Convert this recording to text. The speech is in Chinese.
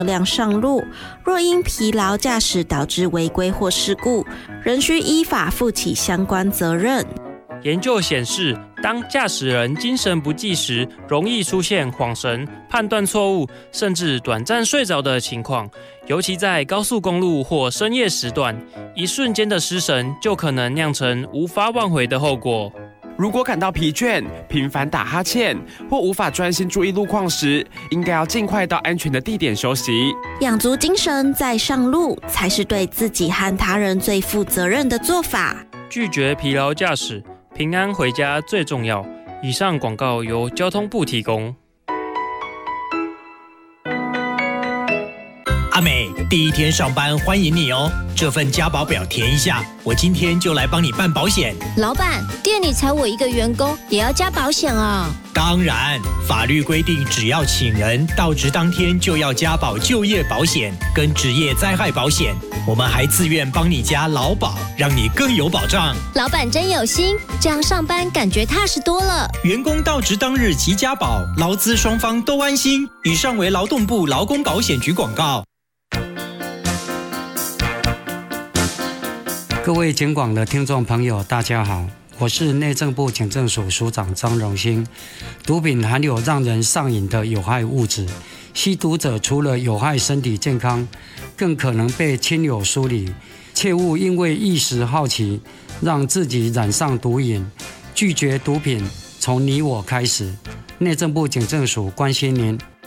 辆上路，若因疲劳驾驶导致违规或事故，仍需依法负起相关责任。 研究显示，当驾驶人精神不济时，容易出现恍神、判断错误，甚至短暂睡着的情况。尤其在高速公路或深夜时段，一瞬间的失神就可能酿成无法挽回的后果。 如果感到疲倦、频繁打哈欠或无法专心注意路况时，应该要尽快到安全的地点休息， 养足精神再上路，才是对自己和他人最负责任的做法。 拒绝疲劳驾驶，平安回家最重要。以上广告由交通部提供。 阿美，第一天上班欢迎你哦！这份加保表填一下，我今天就来帮你办保险。 老板，店里才我一个员工，也要加保险啊？ 当然，法律规定，只要请人到职当天就要加保就业保险跟职业灾害保险。我们还自愿帮你加劳保，让你更有保障。 老板真有心，这样上班感觉踏实多了。 员工到职当日即加保，劳资双方都安心。以上为劳动部劳工保险局广告。 各位警广的听众朋友，大家好，我是内政部警政署署长张荣兴。毒品含有让人上瘾的有害物质，吸毒者除了有害身体健康，更可能被亲友疏离。切勿因为一时好奇，让自己染上毒瘾。拒绝毒品，从你我开始。内政部警政署关心您。